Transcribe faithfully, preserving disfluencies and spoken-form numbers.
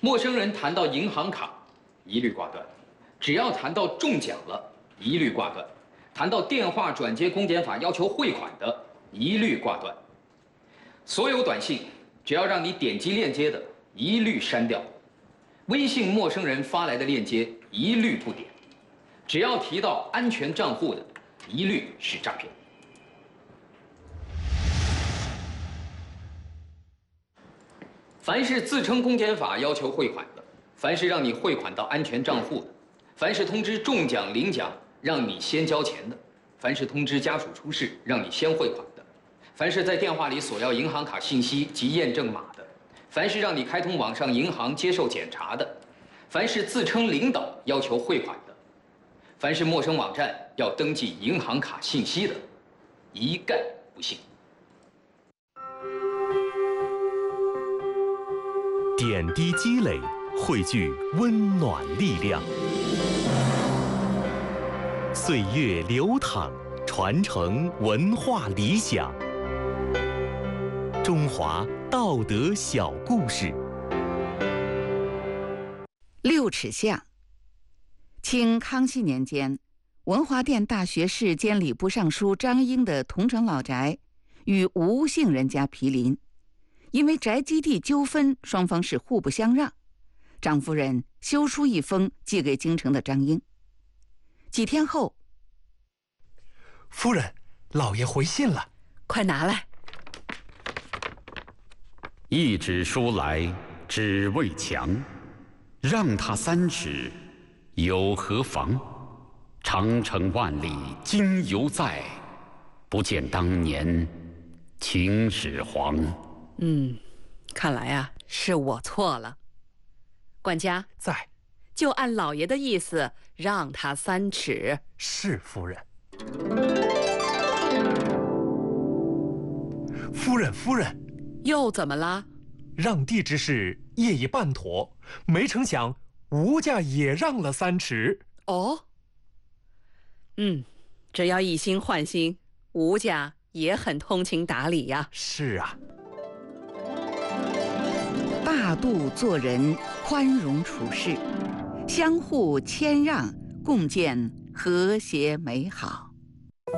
陌生人谈到银行卡，一律挂断；只要谈到中奖了，一律挂断；谈到电话转接公检法要求汇款的，一律挂断。所有短信只要让你点击链接的，一律删掉；微信陌生人发来的链接，一律不点；只要提到安全账户的，一律是诈骗。凡是自称公检法要求汇款的，凡是让你汇款到安全账户的，凡是通知中奖领奖让你先交钱的，凡是通知家属出事让你先汇款的，凡是在电话里索要银行卡信息及验证码的，凡是让你开通网上银行接受检查的，凡是自称领导要求汇款的，凡是陌生网站要登记银行卡信息的，一概不信。 点滴积累，汇聚温暖力量。岁月流淌，传承文化理想。中华道德小故事。 六尺巷。清康熙年间，文华殿大学士兼礼部尚书张英的桐城老宅与吴姓人家毗邻。因为宅基地纠纷，双方是互不相让。张夫人修书一封寄给京城的张英。几天后， 夫人，老爷回信了， 快拿来。 一纸书来，只为墙，让他三尺，有何妨？长城万里今犹在，不见当年秦始皇。 嗯，看来啊，是我错了。管家在， 就按老爷的意思，让他三尺。 是夫人。夫人，夫人， 又怎么了？ 让地之事业已办妥，没成想吴家也让了三尺。 哦，嗯，只要一心换心，吴家也很通情达理呀。 是啊。 大度做人，宽容处事，相互谦让，共建和谐美好。